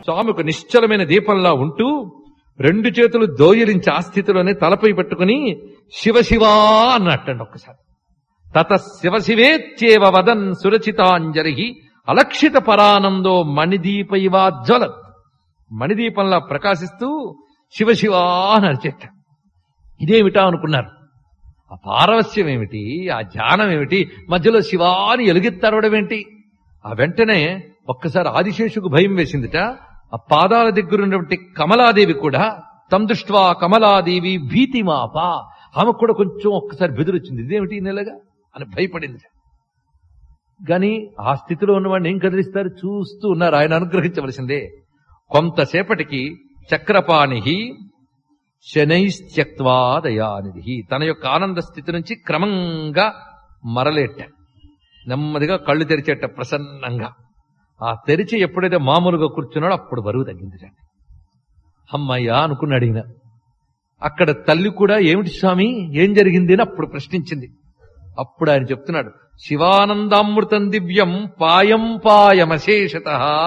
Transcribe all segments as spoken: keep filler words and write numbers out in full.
స్వామి ఒక నిశ్చలమైన దీపంలా ఉంటూ రెండు చేతులు దోయలించి ఆ స్థితిలోనే తలపై పెట్టుకుని శివ శివా అన్నట్టండి ఒక్కసారి. తత శివ శివేత్యేవ వదన్ సురచితాంజలి అలక్షిత పరానందో మణిదీపైవా జ్వలత్. మణిదీపంలా ప్రకాశిస్తూ శివ శివా అని అరిచేట. ఇదేమిటా అనుకున్నారు. ఆ పారవస్యం ఏమిటి, ఆ ధ్యానం ఏమిటి, మధ్యలో శివాని ఎలుగెత్తరవడం ఏంటి? ఆ వెంటనే ఒక్కసారి ఆదిశేషుకు భయం వేసిందిట. ఆ పాదాల దగ్గరున్నటువంటి కమలాదేవి కూడా తం దృష్ట్వా కమలాదేవి భీతిమాప, ఆమెకు కూడా కొంచెం ఒక్కసారి బెదిరొచ్చింది. ఇదేమిటి నెలగా అని భయపడింది. గాని ఆ స్థితిలో ఉన్నవాడిని ఏం కదిలిస్తారు? చూస్తూ ఉన్నారు. ఆయన అనుగ్రహించవలసిందే. కొంతసేపటికి చక్రపాణి శనైస్త్యక్వా దయానిధి తన యొక్క ఆనంద స్థితి నుంచి క్రమంగా మరలేట. నెమ్మదిగా కళ్ళు తెరిచేట ప్రసన్నంగా. ఆ తెరిచి ఎప్పుడైతే మామూలుగా కూర్చున్నాడో అప్పుడు బరువు తగ్గింది. అమ్మయ్యా అనుకున్నాడు ఈయన. అక్కడ తల్లి కూడా ఏమిటి స్వామి ఏం జరిగింది అని అప్పుడు ప్రశ్నించింది. అప్పుడు ఆయన చెప్తున్నాడు, శివానందామృతం దివ్యం పాయం పాయమశేషత.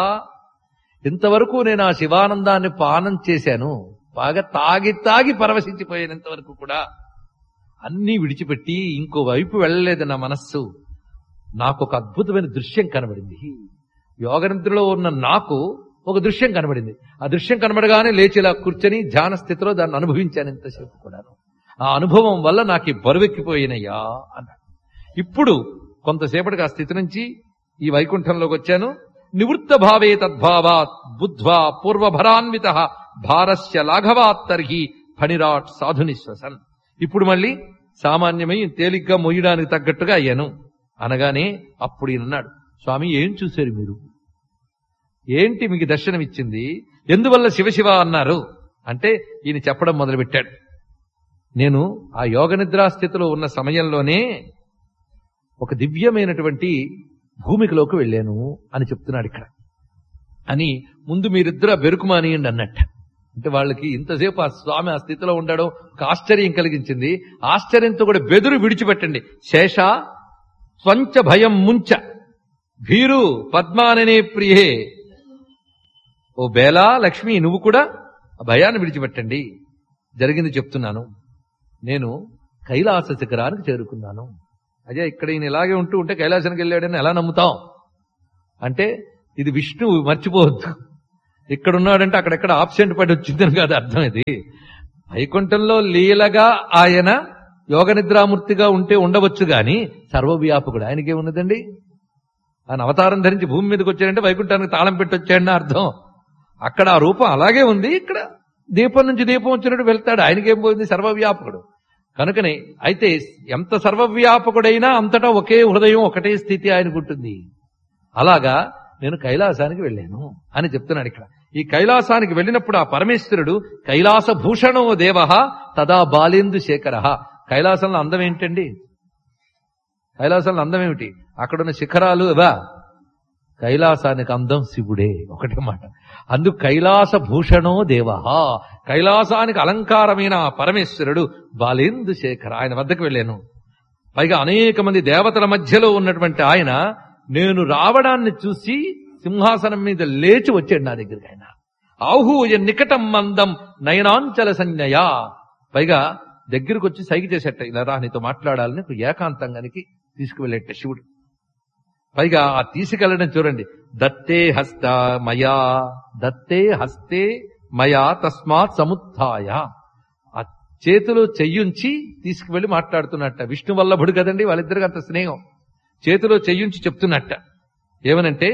ఇంతవరకు నేను ఆ శివానందాన్ని పానం చేశాను, బాగా తాగి తాగి పరవశించిపోయాను. ఇంతవరకు కూడా అన్నీ విడిచిపెట్టి ఇంకో వైపు వెళ్ళలేదు నా మనస్సు. నాకు ఒక అద్భుతమైన దృశ్యం కనబడింది. యోగనిద్రలో ఉన్న నాకు ఒక దృశ్యం కనబడింది. ఆ దృశ్యం కనబడగానే లేచి ఇలా కూర్చొని ధ్యాన స్థితిలో దాన్ని అనుభవించాను ఇంతసేపు కూడాను. ఆ అనుభవం వల్ల నాకు ఈ బరువెక్కిపోయినయ్యా అన్నాడు. ఇప్పుడు కొంతసేపటికి ఆ స్థితి నుంచి ఈ వైకుంఠంలోకి వచ్చాను. నివృత్త భావే తద్భావాత్ బుద్ధ్వా పూర్వభరాన్విత భారస్య లాఘవాత్ తర్హి ఫణిరాట్ సాధునిశ్వసన్. ఇప్పుడు మళ్ళీ సామాన్యమై తేలిగ్గా మొయ్యడానికి తగ్గట్టుగా అయ్యాను అనగానే అప్పుడు ఈయనన్నాడు, స్వామి ఏం చూశారు మీరు? ఏంటి మీకు దర్శనమిచ్చింది? ఎందువల్ల శివశివ అన్నారు అంటే ఈయన చెప్పడం మొదలుపెట్టాడు. నేను ఆ యోగ నిద్రాస్థితిలో ఉన్న సమయంలోనే ఒక దివ్యమైనటువంటి భూమికలోకి వెళ్ళాను అని చెప్తున్నాడు ఇక్కడ. అని ముందు మీరిద్దరు ఆ బెరుకుమానియండి అన్నట్ట. అంటే వాళ్ళకి ఇంతసేపు ఆ స్వామి ఆ స్థితిలో ఉండడం ఒక ఆశ్చర్యం కలిగించింది. ఆశ్చర్యంతో కూడా బెదురు విడిచిపెట్టండి. శేష స్వంచ భయం ముంచ భీరు పద్మాననే ప్రియే. ఓ బేలా లక్ష్మి, నువ్వు కూడా ఆ భయాన్ని విడిచిపెట్టండి. జరిగింది చెప్తున్నాను. నేను కైలాస శిఖరానికి చేరుకున్నాను. అదే ఇక్కడ ఈయన ఇలాగే ఉంటూ ఉంటే కైలాసానికి వెళ్ళాడని ఎలా నమ్ముతాం? అంటే ఇది విష్ణువు, మర్చిపోవద్దు. ఇక్కడున్నాడంటే అక్కడెక్కడ ఆబ్సెంట్ పడి వచ్చిందని కాదు అర్థం. ఇది వైకుంఠంలో లీలగా ఆయన యోగ నిద్రామూర్తిగా ఉంటే ఉండవచ్చు గాని సర్వవ్యాపకుడు. ఆయనకేమున్నదండి? ఆయన అవతారం ధరించి భూమి మీదకి వచ్చాడంటే వైకుంఠానికి తాళం పెట్టి వచ్చాడని అర్థం. అక్కడ ఆ రూపం అలాగే ఉంది. ఇక్కడ దీపం నుంచి దీపం వచ్చినట్టు వెళ్తాడు. ఆయనకేం పోయింది? సర్వవ్యాపకుడు కనుకనే. అయితే ఎంత సర్వవ్యాపకుడైనా అంతటా ఒకే హృదయం, ఒకటే స్థితి ఆయనకు ఉంటుంది. అలాగా నేను కైలాసానికి వెళ్ళాను అని చెప్తున్నాడు ఇక్కడ. ఈ కైలాసానికి వెళ్ళినప్పుడు ఆ పరమేశ్వరుడు కైలాస భూషణో దేవ తదా బాలేందు శేఖర. కైలాసంలో అందం ఏంటండి? కైలాసంలో అందం ఏమిటి? అక్కడున్న శిఖరాలు ఇవా? కైలాసానికి అందం శివుడే. ఒకటే మాట. అందుకు కైలాస భూషణో దేవ, కైలాసానికి అలంకారమైన పరమేశ్వరుడు బాలేందు శేఖర. ఆయన వద్దకు వెళ్ళాను. పైగా అనేక మంది దేవతల మధ్యలో ఉన్నటువంటి ఆయన నేను రావడాన్ని చూసి సింహాసనం మీద లేచి వచ్చాడు నా దగ్గరికి. ఆయన ఆహూయ నికటం మందం నయనాంచల సంజ్ఞయ. పైగా దగ్గరకు వచ్చి సైకి చేసేట, ఇలా రా నీతో మాట్లాడాలని ఏకాంతంగానికి తీసుకువెళ్ళేట శివుడు. పైగా ఆ తీసుకెళ్లడం చూడండి. దత్తే హస్త మయా, దత్తే హస్తే మయా తస్మాత్ సముత్థాయ. ఆ చేతిలో చెయ్యుంచి తీసుకువెళ్లి మాట్లాడుతున్నట్ట. విష్ణు వల్లభుడు కదండి, వాళ్ళిద్దరికి అంత స్నేహం. చేతిలో చెయ్యుంచి చెప్తున్నట్ట. ఏమనంటే,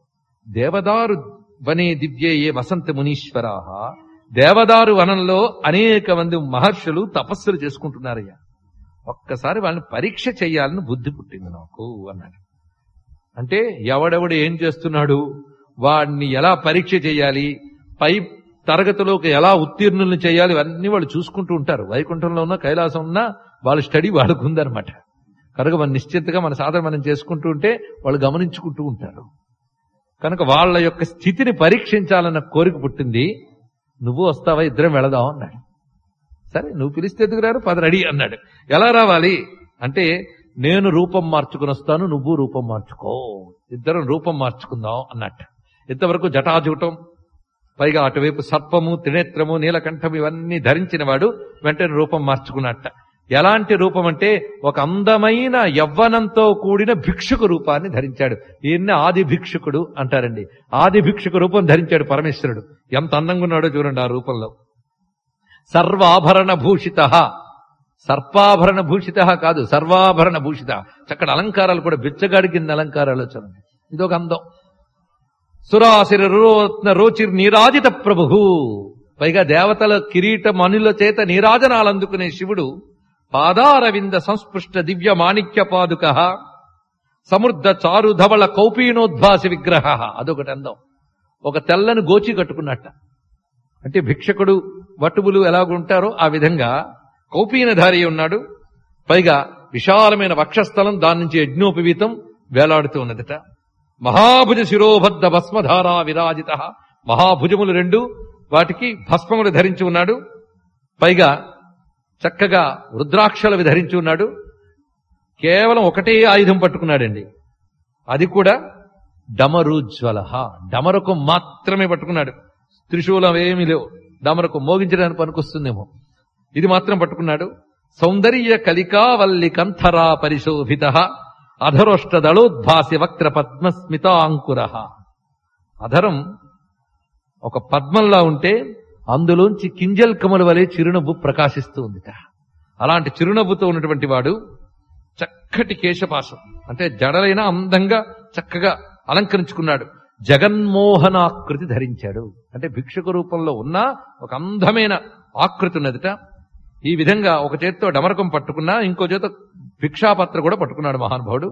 దేవదారు వనే దివ్యేయే వసంత మునీశ్వరా. దేవదారు వనంలో అనేక మంది మహర్షులు తపస్సులు చేసుకుంటున్నారయ్యా. ఒక్కసారి వాళ్ళని పరీక్ష చెయ్యాలని బుద్ధి పుట్టింది నాకు అన్నాడు. అంటే ఎవడెవడు ఏం చేస్తున్నాడు, వాడిని ఎలా పరీక్ష చేయాలి, పై తరగతిలోకి ఎలా ఉత్తీర్ణులను చేయాలి, ఇవన్నీ వాళ్ళు చూసుకుంటూ ఉంటారు. వైకుంఠంలో ఉన్న కైలాసం ఉన్నా వాళ్ళ స్టడీ వాళ్ళకు ఉందన్నమాట. కనుక మన నిశ్చితగా మన సాధన మనం చేసుకుంటూ ఉంటే వాళ్ళు గమనించుకుంటూ ఉంటారు. కనుక వాళ్ళ యొక్క స్థితిని పరీక్షించాలన్న కోరిక పుట్టింది. నువ్వు వస్తావా, ఇద్దరం వెళదాం అన్నాడు. సరే నువ్వు పిలిస్తే ఎందుకు రారు, పద రెడీ అన్నాడు. ఎలా రావాలి అంటే, నేను రూపం మార్చుకుని వస్తాను, నువ్వు రూపం మార్చుకో, ఇద్దరం రూపం మార్చుకుందాం అన్నట్టు. ఇంతవరకు జటాజూటం పైగా అటువైపు సర్పము, త్రినేత్రము, నీలకంఠము ఇవన్నీ ధరించిన వాడు వెంటనే రూపం మార్చుకున్నట్ట. ఎలాంటి రూపం అంటే ఒక అందమైన యవ్వనంతో కూడిన భిక్షుకు రూపాన్ని ధరించాడు. ఈయన్ని ఆది భిక్షుకుడు అంటారండి. ఆది భిక్షుకు రూపం ధరించాడు పరమేశ్వరుడు. ఎంత అందంగా ఉన్నాడో చూడండి ఆ రూపంలో. సర్వాభరణ భూషిత, సర్పాభరణ భూషిత కాదు, సర్వాభరణ భూషిత. చక్కటి అలంకారాలు కూడా బిచ్చగాడి కింద అలంకారాలు చూడండి. ఇదొక అందం. సురాసిర రోత్న రోచిర్ నీరాజిత ప్రభు, పైగా దేవతల కిరీట మనుల చేత నీరాజనాలు అందుకునే శివుడు పాదారవింద సంస్పృష్ట దివ్య మాణిక్య పాదుక సమృద్ధ చారుధవళ కౌపీనోద్భాసి విగ్రహ. అదొకటి అందం. ఒక తెల్లని గోచి కట్టుకున్నట్ట. అంటే భిక్షకుడు వటువులు ఎలాగుంటారో ఆ విధంగా కౌపీనధారి ఉన్నాడు. పైగా విశాలమైన వక్షస్థలం, దాని నుంచి యజ్ఞోపవీతం వేలాడుతూ ఉన్నదట. మహాభుజ శిరోబద్ధ భస్మధారా విరాజిత, మహాభుజములు రెండు, వాటికి భస్మములు ధరించి ఉన్నాడు. పైగా చక్కగా రుద్రాక్షలు ధరించి ఉన్నాడు. కేవలం ఒకటే ఆయుధం పట్టుకున్నాడండి, అది కూడా డమరుజ్వల, డమరకు మాత్రమే పట్టుకున్నాడు. త్రిశూలం ఏమీ లేవు, డమరకు మోగించడానికి పనికొస్తుందేమో, ఇది మాత్రం పట్టుకున్నాడు. సౌందర్య కలికావల్లి కంథరా పరిశోభిత అధరోష్ట దళోద్భాసి వక్ర పద్మస్మితాంకుర. అధరం ఒక పద్మంలా ఉంటే అందులోంచి కింజల్ కమల వలె చిరునవ్వు ప్రకాశిస్తూ ఉందిట. అలాంటి చిరునవ్వుతో ఉన్నటువంటి వాడు చక్కటి కేశపాశం, అంటే జడలైన అందంగా చక్కగా అలంకరించుకున్నాడు. జగన్మోహనాకృతి ధరించాడు, అంటే భిక్షుక రూపంలో ఉన్న ఒక అందమైన ఆకృతి ఉన్నదిట. ఈ విధంగా ఒక చేత్తో డమరకం పట్టుకున్నా, ఇంకో చేత భిక్షాపత్ర కూడా పట్టుకున్నాడు మహానుభావుడు.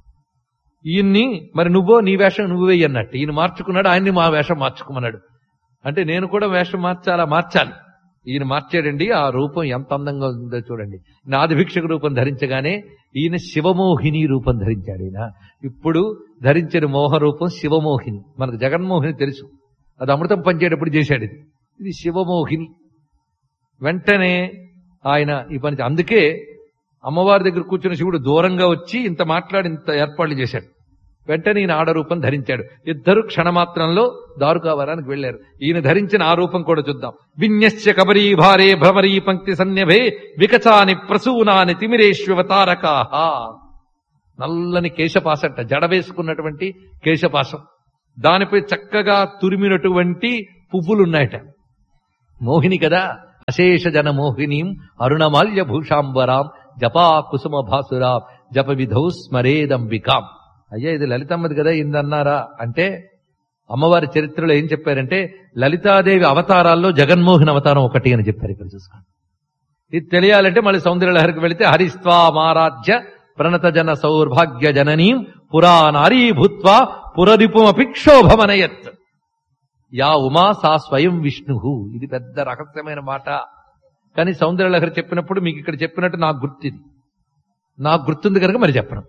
ఈయన్ని మరి నువ్వో నీ వేషం నువ్వు వేయి అన్నట్టు ఈయన మార్చుకున్నాడు, ఆయన్ని మా వేషం మార్చుకోమన్నాడు. అంటే నేను కూడా వేషం మార్చాలా, మార్చాలి. ఈయన మార్చాడండి. ఆ రూపం ఎంత అందంగా ఉందో చూడండి. నాది భిక్షక రూపం ధరించగానే ఈయన శివమోహిని రూపం ధరించాడు. ఈయన ఇప్పుడు ధరించిన మోహ రూపం శివమోహిని. మనకు జగన్మోహిని తెలుసు, అది అమృతం పంచేటప్పుడు చేశాడు. ఇది ఇది శివమోహిని. వెంటనే ఆయన ఈ పని, అందుకే అమ్మవారి దగ్గర కూర్చున్న శివుడు దూరంగా వచ్చి ఇంత మాట్లాడి ఇంత ఏర్పాట్లు చేశాడు. వెంటనే ఈయన ఆడరూపం ధరించాడు. ఇద్దరు క్షణమాత్రంలో దారుకావరానికి వెళ్లారు. ఈయన ధరించిన ఆ రూపం కూడా చూద్దాం. విన్యస్య కబరీ భారే భ్రమరీ పంక్తి సన్యభే వికచాని ప్రసూనాని తిమిరేష్వతారకాహ. నల్లని కేశపాసంట, జడ వేసుకున్నటువంటి కేశపాసం, దానిపై చక్కగా తురిమినటువంటి పువ్వులున్నాయట. మోహిని కదా, అశేష జన మోహినీం అరుణమాల్య భూషాంబరాం జపా కుసుమ భాసురాం జప విధౌ స్మరేదంబికాం. అయ్యా ఇది లలితమ్మది కదా ఇందన్నారా అంటే, అమ్మవారి చరిత్రలో ఏం చెప్పారంటే లలితాదేవి అవతారాల్లో జగన్మోహన్ అవతారం ఒకటి అని చెప్పారు. ఇక్కడ చూసుకోండి. ఇది తెలియాలంటే మళ్ళీ సౌందర్యలహరికి వెళితే హరిస్వామారాధ్య ప్రణత జన సౌర్భాగ్య జననీం పురా నారీ భూత్వా పురరిపుమపిక్షోభమనయత్ యా ఉమా సా స్వయం విష్ణు. ఇది పెద్ద రహస్యమైన మాట, కానీ సౌందర్యలహరి చెప్పినప్పుడు మీకు ఇక్కడ చెప్పినట్టు నాకు గుర్తుంది, నాకు గుర్తుంది కనుక మరి చెప్పడం.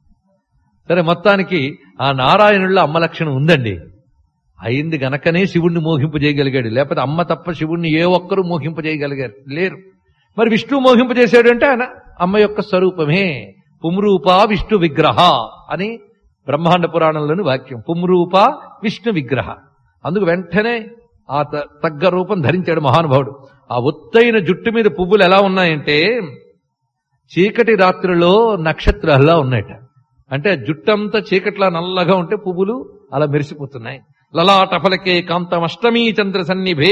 సరే, మొత్తానికి ఆ నారాయణుల్లో అమ్మ లక్షణం ఉందండి. అయింది గనకనే శివుణ్ణి మోహింపజేయగలిగాడు, లేకపోతే అమ్మ తప్ప శివుణ్ణి ఏ ఒక్కరూ మోహింపజేయగలిగారు లేరు. మరి విష్ణు మోహింపజేశాడు అంటే ఆయన అమ్మ యొక్క స్వరూపమే. పుంరూప విష్ణు విగ్రహ అని బ్రహ్మాండ పురాణంలోని వాక్యం. పుంరూప విష్ణు విగ్రహ. అందుకు వెంటనే ఆ తగ్గ రూపం ధరించాడు మహానుభావుడు. ఆ ఒత్తైన జుట్టు మీద పువ్వులు ఎలా ఉన్నాయంటే చీకటి రాత్రిలో నక్షత్రాల్లా ఉన్నాయట. అంటే జుట్టంతా చీకట్లా నల్లగా ఉంటే పువ్వులు అలా మెరిసిపోతున్నాయి. లలాట ఫలకే కాంతం అష్టమీ చంద్ర సన్నిభే.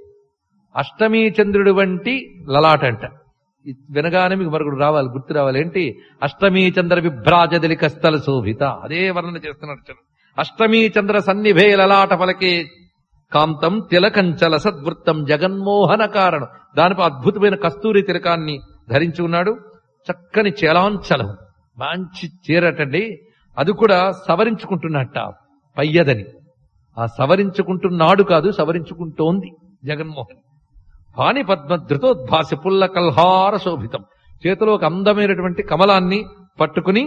అష్టమీ చంద్రుడు వంటి లలాట అంట. వినగానే మీకు మరొకడు రావాలి, గుర్తు రావాలి. ఏంటి? అష్టమీ చంద్ర విభ్రాజదలిక స్థల శోభిత. అదే వర్ణన చేస్తున్నాడు. అష్టమీ చంద్ర సన్నిభే లలాట ఫలకే కాంతం తిలకంచల సద్వృత్తం జగన్మోహన కారణం. దానిపై అద్భుతమైన కస్తూరి తిలకాన్ని ధరించి ఉన్నాడు. చక్కని చలాంచలం, మంచి చీరటండి. అది కూడా సవరించుకుంటున్నట్ట పయ్యదని. ఆ సవరించుకుంటున్నాడు కాదు, సవరించుకుంటోంది జగన్మోహన్. పాని పద్మ ధృతోద్భాసి పుల్ల కల్హార శోభితం. చేతిలో ఒక అందమైనటువంటి కమలాన్ని పట్టుకుని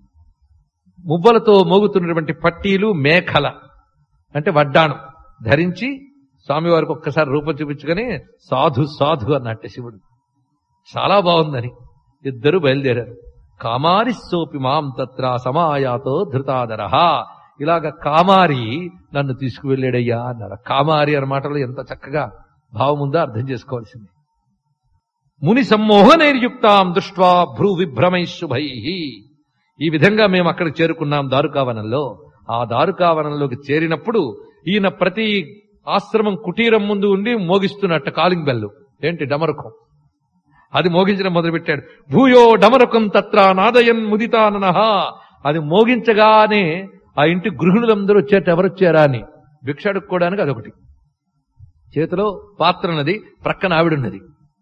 మువ్వలతో మోగుతున్నటువంటి పట్టీలు, మేఖల అంటే వడ్డాణం ధరించి స్వామివారికి ఒక్కసారి రూపం చూపించుకొని సాధు సాధు అన్నట్టు శివుడు. చాలా బాగుందని ఇద్దరు బయలుదేరారు. కామారి సోపి మాం తత్ర సమాయాతో ధృతాదర. ఇలాగ కామారి నన్ను తీసుకువెళ్ళాడయ్యా అన్నారు. కామారి అన్న మాటలో ఎంత చక్కగా భావం ఉందో అర్థం చేసుకోవాల్సింది. ముని సమ్మోహనైర్యుక్తాం దృష్ట్వా భ్రూ విభ్రమై శుభై. ఈ విధంగా మేము అక్కడికి చేరుకున్నాం దారుకావనంలో. ఆ దారుకావనంలోకి చేరినప్పుడు ఈయన ప్రతి ఆశ్రమం కుటీరం ముందు ఉండి మోగిస్తున్నట్ట కాలింగ్ బెల్లు. ఏంటి? డమరుకం. అది మోగించడం మొదలుపెట్టాడు. భూయో డమరుకం తత్ర నాదయన్ ముదితాననః. అది మోగించగానే ఆ ఇంటి గృహిణులందరూ వచ్చేట ఎవరొచ్చారా అని భిక్ష అడుక్కోవడానికి అదొకటి. చేతిలో పాత్ర ఉన్నది, ప్రక్కన ఆవిడున్నది.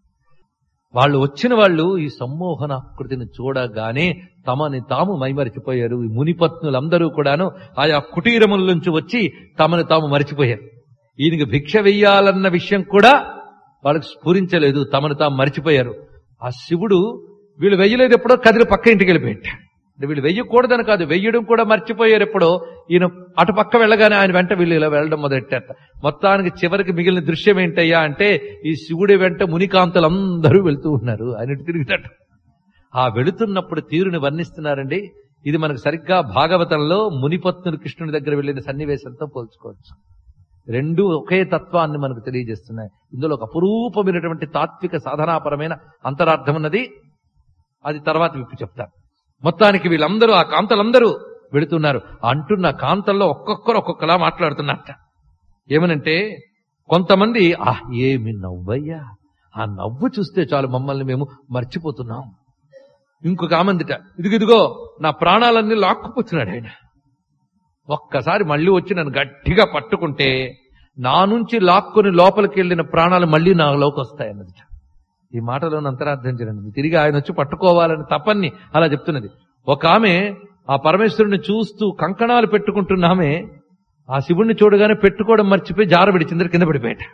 వాళ్ళు వచ్చిన వాళ్ళు ఈ సమ్మోహనాకృతిని చూడగానే తమని తాము మైమరిచిపోయారు. ఈ మునిపత్నులందరూ కూడాను ఆయా కుటీరముల నుంచి వచ్చి తమని తాము మరిచిపోయారు. ఈయనకి భిక్ష వెయ్యాలన్న విషయం కూడా వాళ్ళకి స్ఫురించలేదు. తమను తాము మరిచిపోయారు. ఆ శివుడు వీళ్ళు వెయ్యలేదు ఎప్పుడో కదిలి పక్క ఇంటికి వెళ్ళిపోయాడు. అంటే వీళ్ళు వెయ్యకూడదని కాదు, వెయ్యడం కూడా మర్చిపోయారు ఎప్పుడో. ఈయన అటు పక్క వెళ్ళగానే ఆయన వెంట వీళ్ళు ఇలా వెళ్ళడం మొదలెట్టారట. మొత్తానికి చివరికి మిగిలిన దృశ్యం ఏంటయ్యా అంటే ఈ శివుడి వెంట మునికాంతలందరూ వెళుతూ ఉన్నారు. ఆయన తిరుగుతాడు. ఆ వెళుతున్నప్పుడు తీరుని వర్ణిస్తున్నారండి. ఇది మనకు సరిగ్గా భాగవతంలో మునిపత్నులు కృష్ణుని దగ్గర వెళ్ళిన సన్నివేశంతో పోల్చుకోవచ్చు. రెండు ఒకే తత్వాన్ని మనకు తెలియజేస్తున్నాయి. ఇందులో ఒక అపురూపమైనటువంటి తాత్విక సాధనాపరమైన అంతరార్థం ఉన్నది. అది తర్వాత విప్పి చెప్తాను. మొత్తానికి వీళ్ళందరూ ఆ కాంతలందరూ వెళుతున్నారు. అంటున్న కాంతల్లో ఒక్కొక్కరు ఒక్కొక్కలా మాట్లాడుతున్నట్ట. ఏమనంటే కొంతమంది, ఆ ఏమి నవ్వయ్యా, ఆ నవ్వు చూస్తే చాలు మమ్మల్ని మేము మర్చిపోతున్నాం. ఇంకొక ఆమందిట, ఇదిగిదిగో నా ప్రాణాలన్నీ లాక్కుపోతున్నాడు ఆయన. ఒక్కసారి మళ్ళీ వచ్చి నన్ను గట్టిగా పట్టుకుంటే నా నుంచి లాక్కుని లోపలికి వెళ్ళిన ప్రాణాలు మళ్ళీ నాలోకి వస్తాయన్నది. ఈ మాటలోని అంతరార్థం చేయండి. తిరిగి ఆయన వచ్చి పట్టుకోవాలని తపన్ని అలా చెప్తున్నది. ఒక ఆమె ఆ పరమేశ్వరుని చూస్తూ కంకణాలు పెట్టుకుంటున్నామే ఆ శివుణ్ణి చూడగానే పెట్టుకోవడం మర్చిపోయి జారబడి చిందర కింద పడిపోయాట.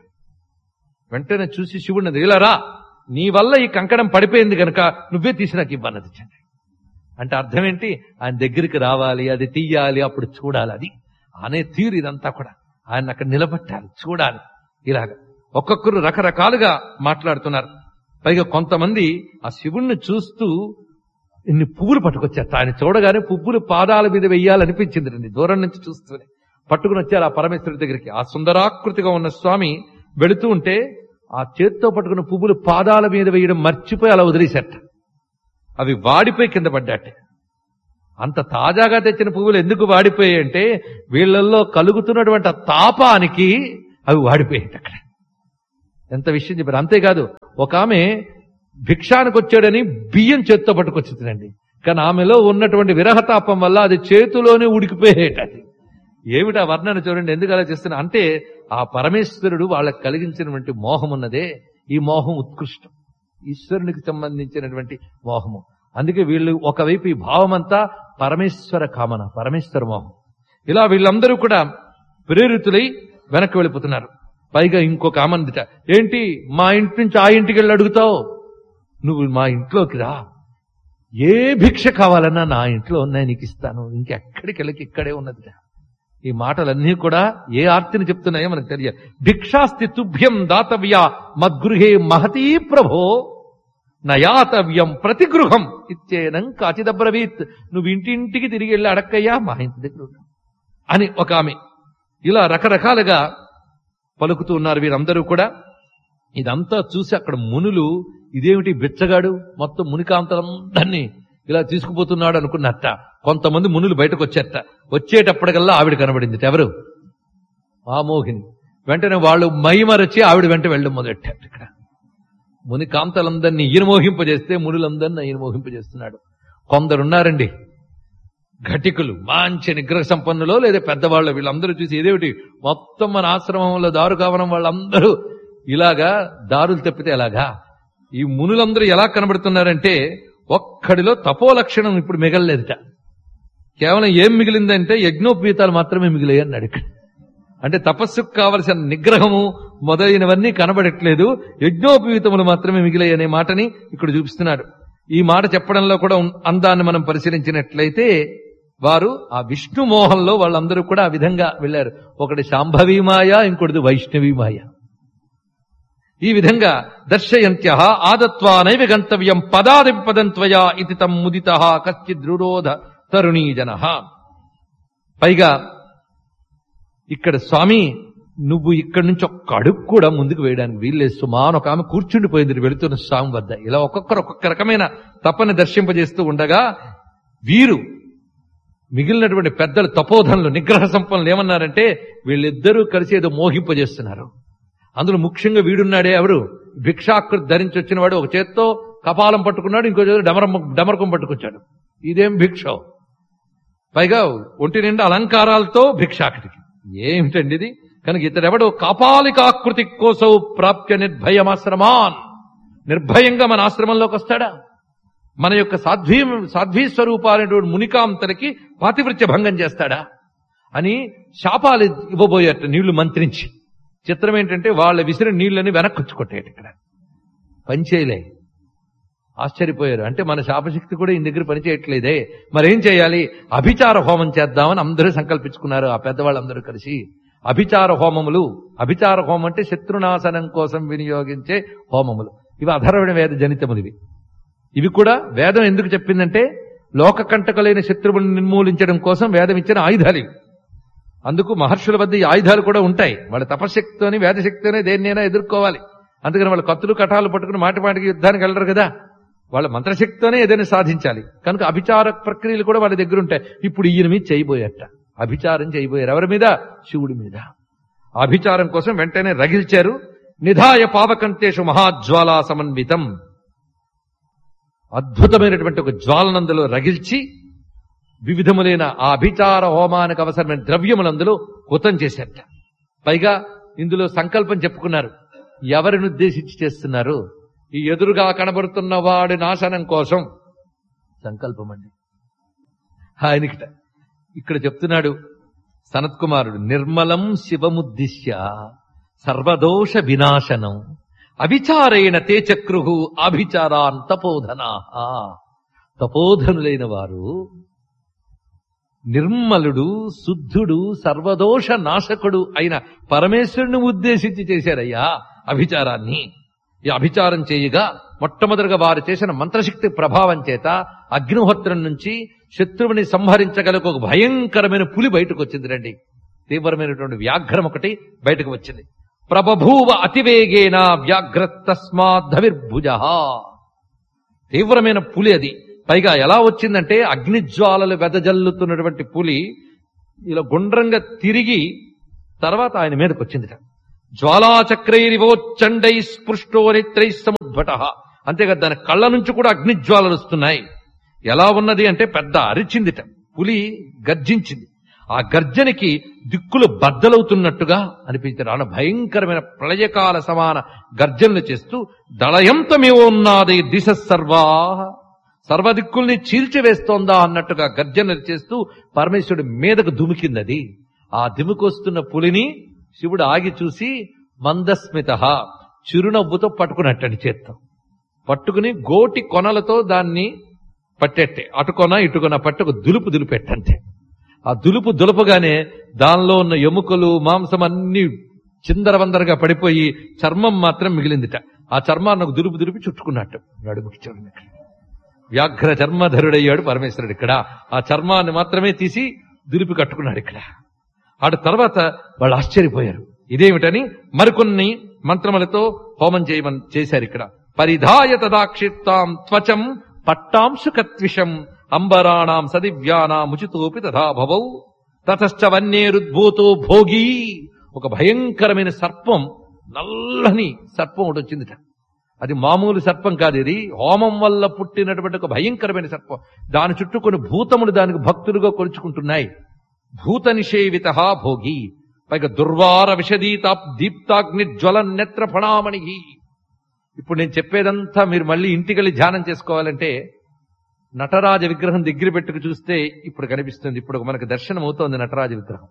వెంటనే చూసి శివుడిని, ఇలా రా, నీ వల్ల ఈ కంకణం పడిపోయింది కనుక నువ్వే తీసి నాకు ఇవ్వన్నది. అంటే అర్థం ఏంటి? ఆయన దగ్గరికి రావాలి, అది తీయాలి, అప్పుడు చూడాలి. అది అనే తీరు ఇదంతా కూడా. ఆయన అక్కడ నిలబట్టాలి, చూడాలి. ఇలాగ ఒక్కొక్కరు రకరకాలుగా మాట్లాడుతున్నారు. పైగా కొంతమంది ఆ శివుణ్ణి చూస్తూ ఇన్ని పువ్వులు పట్టుకొచ్చారు. ఆయన చూడగానే పువ్వులు పాదాల మీద వెయ్యాలనిపించింది రండి. దూరం నుంచి చూస్తూనే పట్టుకుని వచ్చారు ఆ పరమేశ్వరుడి దగ్గరికి. ఆ సుందరాకృతిగా ఉన్న స్వామి వెళుతూ ఉంటే ఆ చేత్తో పట్టుకున్న పువ్వులు పాదాల మీద వేయడం మర్చిపోయి అలా వదిలేశారట. అవి వాడిపోయి కింద పడ్డాటే. అంత తాజాగా తెచ్చిన పువ్వులు ఎందుకు వాడిపోయాయి అంటే వీళ్ళల్లో కలుగుతున్నటువంటి తాపానికి అవి వాడిపోయాయి అక్కడ. ఎంత విషయం చెప్పారు. అంతేకాదు ఒక ఆమె భిక్షానికి వచ్చాడని బియ్యం చేత్తో పట్టుకొచ్చిందండి. కానీ ఆమెలో ఉన్నటువంటి విరహతాపం వల్ల అది చేతిలోనే ఉడికిపోయేట. అది ఏమిటా వర్ణన చూడండి. ఎందుకు అలా చేస్తున్నా అంటే ఆ పరమేశ్వరుడు వాళ్ళకి కలిగించినటువంటి మోహం ఉన్నదే, ఈ మోహం ఉత్కృష్టం, ఈశ్వరునికి సంబంధించినటువంటి మోహము. అందుకే వీళ్ళు ఒకవైపు ఈ భావమంతా పరమేశ్వర కామన, పరమేశ్వర మోహం. ఇలా వీళ్ళందరూ కూడా ప్రేరితులై వెనక్కి వెళ్ళిపోతున్నారు. పైగా ఇంకొక ఆమందిట, ఏంటి మా ఇంటి నుంచి ఆ ఇంటికి వెళ్ళి అడుగుతావు, నువ్వు మా ఇంట్లోకి రా, ఏ భిక్ష కావాలన్నా నా ఇంట్లో ఉన్నాయి నీకు ఇస్తాను, ఇంకెక్కడికి వెళ్ళకి ఇక్కడే ఉన్నదిట. ఈ మాటలన్నీ కూడా ఏ ఆర్తిని చెప్తున్నాయో మనకు తెలియదు. భిక్షాస్తి తుభ్యం దాతవ్య మద్గృహే మహతీ ప్రభో నయాతవ్యం ప్రతిగృహం ఇచ్చేనం కాచిదబ్రవీత్. నువ్వు ఇంటింటికి తిరిగి వెళ్ళి అడక్కయ్యా, మా ఇంటి దగ్గర అని ఒక ఆమె. ఇలా రకరకాలుగా పలుకుతూ ఉన్నారు వీరందరూ కూడా. ఇదంతా చూసి అక్కడ మునులు, ఇదేమిటి బిచ్చగాడు మొత్తం మునికాంతలందరినీ ఇలా తీసుకుపోతున్నాడు అనుకున్నట్ట. కొంతమంది మునులు బయటకు వచ్చేట. వచ్చేటప్పటికల్లా ఆవిడ కనబడింది. ఎవరు? ఆ మోహిని. వెంటనే వాళ్ళు మైమరచి ఆవిడ వెంట వెళ్ళడం మొదలెట్టారు. ఇక్కడ మునికాంతలందరినీ ఈయన మోహింపజేస్తే మునులందరినీ ఈయన మోహింపజేస్తున్నాడు. కొందరున్నారండి ఘటికులు, మంచి నిగ్రహ సంపన్నులో లేదా పెద్దవాళ్ళు. వీళ్ళందరూ చూసి ఇదేమిటి మొత్తం మన ఆశ్రమంలో దారు కావడం వాళ్ళందరూ ఇలాగా దారులు తప్పితే ఎలాగా? ఈ మునులందరూ ఎలా కనబడుతున్నారంటే ఒక్కడిలో తపోలక్షణం ఇప్పుడు మిగలలేదుట. కేవలం ఏం మిగిలిందంటే యజ్ఞోపవీతాలు మాత్రమే మిగిలాయి అన్నాడు ఇక్కడ. అంటే తపస్సుకు కావలసిన నిగ్రహము మొదలైనవన్నీ కనబడట్లేదు, యజ్ఞోపవీతములు మాత్రమే మిగిలాయి అనే మాటని ఇక్కడ చూపిస్తున్నాడు. ఈ మాట చెప్పడంలో కూడా అందాన్ని మనం పరిశీలించినట్లయితే వారు ఆ విష్ణు మోహంలో వాళ్ళందరూ కూడా ఆ విధంగా వెళ్ళారు. ఒకటి శాంభవీ మాయ, ఇంకొకటి వైష్ణవీ మాయ. ఈ విధంగా దర్శయంత్య ఆదత్వా నైవ గంతవ్యం పదాది పదంత్వయా ఇది తం ముదిత కశ్చిద్ రురోధ తరుణీజన. పైగా ఇక్కడ స్వామి నువ్వు ఇక్కడి నుంచి ఒక్క అడుగు కూడా ముందుకు వేయడానికి వీల్లేదు సుమా అని ఒక ఆమె కూర్చుండిపోయింది వెళుతున్న స్వామి వద్ద. ఇలా ఒక్కొక్కరు ఒక్కొక్క రకమైన తపని దర్శింపజేస్తూ ఉండగా వీరు మిగిలినటువంటి పెద్దలు తపోధనులు నిగ్రహ సంపన్నులు ఏమన్నారంటే వీళ్ళిద్దరూ కలిసి ఏదో మోహింపజేస్తున్నారు. అందులో ముఖ్యంగా వీడున్నాడే ఎవరు భిక్షాకృతి ధరించి వచ్చిన వాడు ఒక చేత్తో కపాలం పట్టుకున్నాడు, ఇంకో చేతితో డమరం డమరకం పట్టుకొచ్చాడు. ఇదేం భిక్ష, పైగా ఒంటి నిండా అలంకారాలతో భిక్షాకృతికి ఏమిటండి ఇది? కనుక ఇతడెవడు కాపాలికాకృతి కోసౌ ప్రాప్య నిర్భయమాశ్రమాన్, నిర్భయంగా మన ఆశ్రమంలోకి వస్తాడా? మన యొక్క సాధ్వీ సాధ్వీ స్వరూపాలైనటువంటి మునికాంతలకి పాతివృత్య భంగం చేస్తాడా అని శాపాలు ఇవ్వబోయేట నీళ్లు మంత్రించి. చిత్రం ఏంటంటే వాళ్ళ విసిరి నీళ్లని వెనక్కొచ్చుకొట్టేట ఇక్కడ పనిచేయలే. ఆశ్చర్యపోయారు. అంటే మన శాపశక్తి కూడా ఈ దగ్గర పనిచేయట్లేదే, మరేం చేయాలి? అభిచార హోమం చేద్దామని అందరూ సంకల్పించుకున్నారు ఆ పెద్దవాళ్ళందరూ కలిసి. అభిచార హోమములు, అభిచార హోమం అంటే శత్రునాశనం కోసం వినియోగించే హోమములు. ఇవి అధర్వణ వేద జనితములు. ఇవి ఇవి కూడా వేదం ఎందుకు చెప్పిందంటే లోక కంటకలైన శత్రువులను నిర్మూలించడం కోసం వేదం ఇచ్చిన ఆయుధాలు ఇవి. అందుకు మహర్షుల వద్ద ఈ ఆయుధాలు కూడా ఉంటాయి. వాళ్ళ తపశక్తితోని వేదశక్తితోనే దేన్నైనా ఎదుర్కోవాలి. అందుకని వాళ్ళ కత్తులు కటాలు పట్టుకుని మాటి మాటికి యుద్ధానికి వెళ్ళరు కదా, వాళ్ళ మంత్రశక్తితోనే ఏదైనా సాధించాలి. కనుక అభిచార ప్రక్రియలు కూడా వాళ్ళ దగ్గర ఉంటాయి. ఇప్పుడు ఈయన మీద చేయబోయేట అభిచారం చేయబోయారు. ఎవరి మీద? శివుడి మీద. అభిచారం కోసం వెంటనే రగిల్చారు. నిధాయ పావకంతేషు మహాజ్వాలా సమన్వితం, అద్భుతమైనటువంటి ఒక జ్వాలనందులో రగిల్చి వివిధములైన ఆ అభిచార హోమానికి అవసరమైన ద్రవ్యములందులో హుతం చేశారట. పైగా ఇందులో సంకల్పం చెప్పుకున్నారు. ఎవరిని ఉద్దేశించి చేస్తున్నారు? ఈ ఎదురుగా కనబడుతున్న వాడి నాశనం కోసం సంకల్పం అండి ఆయనకిట. ఇక్కడ చెప్తున్నాడు సనత్ కుమారుడు, నిర్మలం శివముద్దిశ్య సర్వదోష వినాశనం అభిచారేణ తే చక్రుహు అభిచారాన్ తపోధనా. తపోధనులైన వారు నిర్మలుడు శుద్ధుడు సర్వదోష నాశకుడు అయిన పరమేశ్వరుని ఉద్దేశించి చేశారయ్యా అభిచారాన్ని. ఈ అభిచారం చేయగా మొట్టమొదటిగా వారు చేసిన మంత్రశక్తి ప్రభావం చేత అగ్నిహోత్రం నుంచి శత్రువుని సంహరించగలకు ఒక భయంకరమైన పులి బయటకు వచ్చింది. రండి, తీవ్రమైనటువంటి వ్యాఘ్రం ఒకటి బయటకు వచ్చింది. ప్రభభూవ అతివేగేన వ్యాఘ్ర తస్మాద్ధవిర్భుజ. తీవ్రమైన పులి అది. పైగా ఎలా వచ్చిందంటే అగ్నిజ్వాలలు వెదజల్లుతున్నటువంటి పులి ఇలా గుండ్రంగా తిరిగి తర్వాత ఆయన మీదకి వచ్చిందిట. జ్వాలాచక్రైరివోచ్చండై స్పృష్టో నేత్రై సముద్భట. అంతేకాదు దాని కళ్ళ నుంచి కూడా అగ్నిజ్వాలలు వస్తున్నాయి. ఎలా ఉన్నది అంటే పెద్ద అరిచిందిట, పులి గర్జించింది. ఆ గర్జనకి దిక్కులు బద్దలవుతున్నట్టుగా అనిపించారు. అలా భయంకరమైన ప్రళయకాల సమాన గర్జనలు చేస్తూ దళయంతమేవోన్నాది దిశ సర్వా, సర్వదిక్కుల్ని చీల్చివేస్తోందా అన్నట్టుగా గర్జనలు చేస్తూ పరమేశ్వరుడి మీదకు దుమికింది అది. ఆ దుమికొస్తున్న పులిని శివుడు ఆగి చూసి మందస్మిత చిరునవ్వుతో పట్టుకున్నట్టండి చేత్తో. పట్టుకుని గోటి కొనలతో దాన్ని పట్టెట్టే, అటుకొన ఇటుకొన పట్టుకు దులుపు దులిపెట్టంటే ఆ దులుపు దులపగానే దానిలో ఉన్న ఎముకలు మాంసం అన్ని చిందరవందరగా పడిపోయి చర్మం మాత్రం మిగిలిందిట. ఆ చర్మాన్ని ఒక దులుపు దులిపి చుట్టుకున్నట్టు నడుముకి చూడండి. ఇక్కడ వ్యాఘ్ర చర్మధరుడయ్యాడు పరమేశ్వరుడు. ఇక్కడ ఆ చర్మాన్ని మాత్రమే తీసి దులిపి కట్టుకున్నాడు ఇక్కడ. ఆడ తర్వాత వాళ్ళు ఆశ్చర్యపోయారు. ఇదేమిటని మరికొన్ని మంత్రములతో హోమం చేయమని చేశారు. ఇక్కడ పరిధాయ తదాక్షిప్తాం త్వచం పట్టాంశుకత్విషం అంబరాణాం సదివ్యానాముచితోపి తథా భవౌ తతశ్చ వన్యేరుద్భూతో భోగి. ఒక భయంకరమైన సర్పం, నల్లని సర్పం ఒకటి వచ్చిందిట. అది మామూలు సర్పం కాదు, ఇది హోమం వల్ల పుట్టినటువంటి ఒక భయంకరమైన సర్పం. దాని చుట్టూ కొన్ని భూతములు దానికి భక్తులుగా కొలుచుకుంటున్నాయి. భూత నిషేవిత భోగి. పైగా దుర్వార విషదీతా దీప్తాగ్ని జ్వల నేత్ర ఫణామణి. ఇప్పుడు నేను చెప్పేదంతా మీరు మళ్ళీ ఇంటికెళ్ళి ధ్యానం చేసుకోవాలంటే నటరాజ విగ్రహం దగ్గర పెట్టుకు చూస్తే ఇప్పుడు కనిపిస్తుంది. ఇప్పుడు మనకు దర్శనం అవుతోంది నటరాజ విగ్రహం.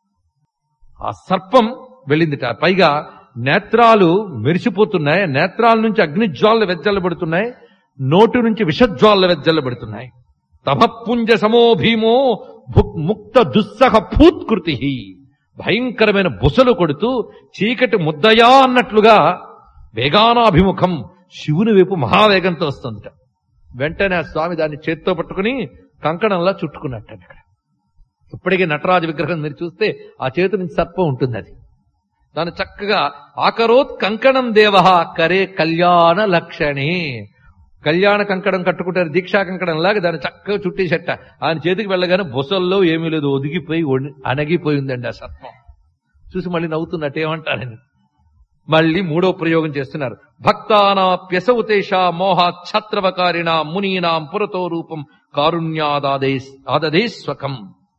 ఆ సర్పం వెళ్ళిందిట. పైగా నేత్రాలు మెరిసిపోతున్నాయి, నేత్రాల నుంచి అగ్నిజ్వాలలు వెజ్జల్లబడుతున్నాయి, నోటు నుంచి విషజ్వాలలు వెజ్జల్లబడుతున్నాయి. తమపుంజ సమో భీమో ముక్త దుస్సహ పూత్కృతి. భయంకరమైన బుసలు కొడుతూ చీకటి ముద్దయా అన్నట్లుగా వేగానాభిముఖం శివుని వైపు మహావేగంతో వస్తుందిట. వెంటనే ఆ స్వామి దాన్ని చేత్తో పట్టుకుని కంకణంలా చుట్టుకున్నట్టు. ఇక్కడ ఇప్పటికీ నటరాజ విగ్రహం మీరు చూస్తే ఆ చేతి నుంచి సర్పం ఉంటుంది. అది దాన్ని చక్కగా ఆకరోత్ కంకణం దేవ కరే కళ్యాణ లక్షణే, కళ్యాణ కంకణం కట్టుకుంటారు దీక్షా కంకణం లాగా దాన్ని చక్కగా చుట్టేసట. ఆయన చేతికి వెళ్ళగానే బొసల్లో ఏమీ లేదు, ఒదిగిపోయి అణగిపోయిందండి ఆ సర్పం. చూసి మళ్ళీ నవ్వుతున్నట్టు ఏమంటారని మళ్ళీ మూడో ప్రయోగం చేస్తున్నారు. భక్తానాప్యసౌతేష మోహాత్ ఛత్రవకారిణ మునీనాం పురతో రూపం కారుణ్యాదాదే ఆదదే స్వకం.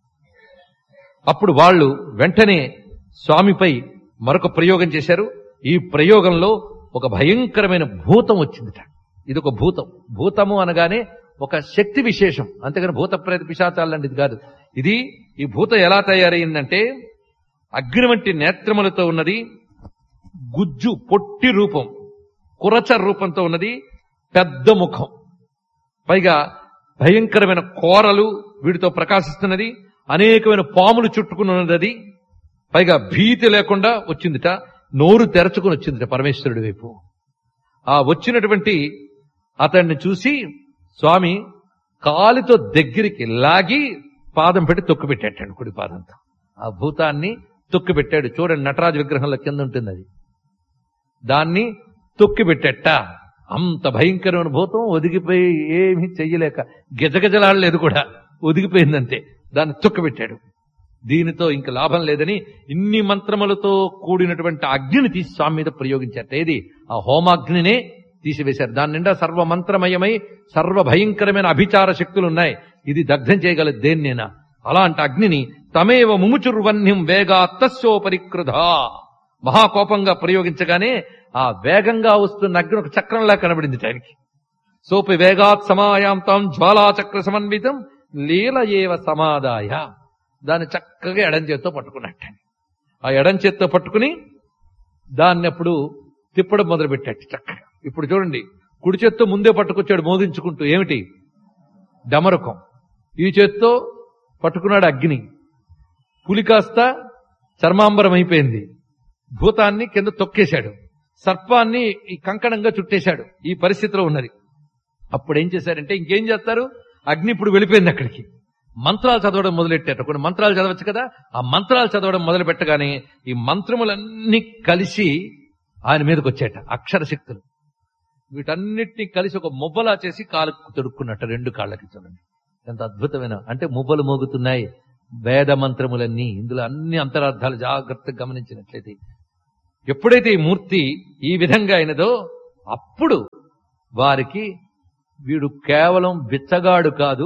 అప్పుడు వాళ్ళు వెంటనే స్వామిపై మరొక ప్రయోగం చేశారు. ఈ ప్రయోగంలో ఒక భయంకరమైన భూతం వచ్చిందిట. ఇది ఒక భూతం. భూతము అనగానే ఒక శక్తి విశేషం, అంతేగాని భూత ప్రేత పిశాచాలు లాంటిది కాదు. ఇది ఈ భూతం ఎలా తయారైందంటే అగ్ని వంటి నేత్రములతో ఉన్నది, గుజ్జు పొట్టి రూపం, కురచ రూపంతో ఉన్నది, పెద్ద ముఖం, పైగా భయంకరమైన కోరలు వీటితో ప్రకాశిస్తున్నది, అనేకమైన పాములు చుట్టుకుని ఉన్నది, పైగా భీతి లేకుండా వచ్చిందిట, నోరు తెరచుకుని వచ్చిందిట పరమేశ్వరుడి వైపు. ఆ వచ్చినటువంటి అతన్ని చూసి స్వామి కాలితో దగ్గరికి లాగి పాదం పెట్టి తొక్కు పెట్టాడు, కుడి పాదంతో ఆ భూతాన్ని తొక్కి పెట్టాడు. చూడండి నటరాజ విగ్రహంలో కింద ఉంటుంది అది, దాన్ని తొక్కి పెట్టేట. అంత భయంకరమైన భూతం ఒదిగిపోయి ఏమీ చెయ్యలేక గజగజలాడలేదు కూడా, ఒదిగిపోయిందంతే. దాన్ని తొక్కి పెట్టాడు. దీనితో ఇంక లాభం లేదని ఇన్ని మంత్రములతో కూడినటువంటి అగ్నిని తీసి స్వామి మీద ప్రయోగించారట. ఏది ఆ హోమాగ్నినే తీసివేశారు. దాని నిండా సర్వ మంత్రమయమై సర్వ భయంకరమైన అభిచార శక్తులున్నాయి. ఇది దగ్ధం చేయగలదు దేన్నైనా. అలాంటి అగ్నిని తమేవ ముముచుర్వన్యం వేగా తస్యోపరికృధ మహాకోపంగా ప్రయోగించగానే ఆ వేగంగా వస్తున్న అగ్ని ఒక చక్రంలా కనబడింది ఆయనకి. సోపి వేగాత్ సమాయాంతం జ్వాలాచక్ర సమన్వితం లీల ఏవ సమాదాయ. దాన్ని చక్కగా ఎడం చేత్తో పట్టుకున్నట్టు. ఆ ఎడం చేత్తో పట్టుకుని దాన్ని అప్పుడు తిప్పడం మొదలు పెట్టాడు చక్కగా. ఇప్పుడు చూడండి, కుడి చేత్తో ముందే పట్టుకొచ్చాడు మోగించుకుంటూ, ఏమిటి డమరుకం. ఈ చేత్తో పట్టుకున్నాడు అగ్ని. పులి కాస్త చర్మాంబరం అయిపోయింది. భూతాన్ని కింద తొక్కేశాడు, సర్పాన్ని ఈ కంకణంగా చుట్టేశాడు. ఈ పరిస్థితిలో ఉన్నది. అప్పుడు ఏం చేశారంటే ఇంకేం చేస్తారు, అగ్ని ఇప్పుడు వెళ్ళిపోయింది అక్కడికి. మంత్రాలు చదవడం మొదలెట్టారు. కొన్ని మంత్రాలు చదవచ్చు కదా, ఆ మంత్రాలు చదవడం మొదలు పెట్టగానే ఈ మంత్రములన్నీ కలిసి ఆయన మీదకి వచ్చాట, అక్షర శక్తులు. వీటన్నిటినీ కలిసి ఒక మువ్వలా చేసి కాళ్ళకు తొడుక్కున్నట్టు రెండు కాళ్ళకి. చూడండి ఎంత అద్భుతమైన, అంటే మువ్వలు మోగుతున్నాయి వేద మంత్రములన్నీ. ఇందులో అన్ని అంతరార్థాలు జాగ్రత్తగా గమనించినట్లయితే ఎప్పుడైతే ఈ మూర్తి ఈ విధంగా అయినదో అప్పుడు వారికి వీడు కేవలం బిచ్చగాడు కాదు,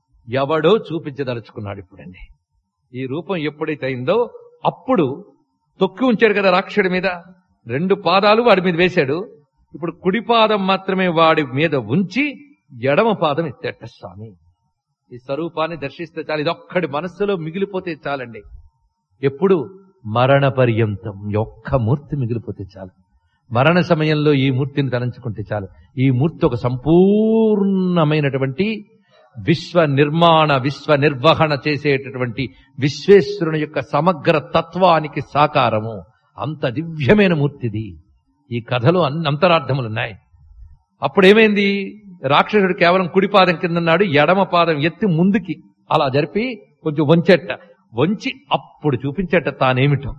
ఎవడో చూపించదలుచుకున్నాడు. ఇప్పుడండి ఈ రూపం ఎప్పుడైతే అయిందో అప్పుడు తొక్కి ఉంచాడు కదా రాక్షసుడి మీద, రెండు పాదాలు వాడి మీద వేశాడు. ఇప్పుడు కుడి పాదం మాత్రమే వాడి మీద ఉంచి ఎడమ పాదం ఎత్తేట స్వామి. ఈ స్వరూపాన్ని దర్శిస్తే చాలు, ఇదొక్కడి మనస్సులో మిగిలిపోతే చాలండి. ఎప్పుడు మరణ పర్యంతం ఒక్క మూర్తి మిగిలిపోతే చాలు. మరణ సమయంలో ఈ మూర్తిని తలంచుకుంటే చాలు. ఈ మూర్తి ఒక సంపూర్ణమైనటువంటి విశ్వ నిర్మాణ విశ్వ నిర్వహణ చేసేటటువంటి విశ్వేశ్వరుని యొక్క సమగ్ర తత్వానికి సాకారము. అంత దివ్యమైన మూర్తిది. ఈ కథలో అన్ని అంతరార్థములున్నాయి. అప్పుడేమైంది, రాక్షసుడు కేవలం కుడి పాదం కిందన్నాడు, ఎడమ పాదం ఎత్తి ముందుకి అలా జరిపి కొంచెం వంచెట్ట, వంచి అప్పుడు చూపించేట తానేమిటో.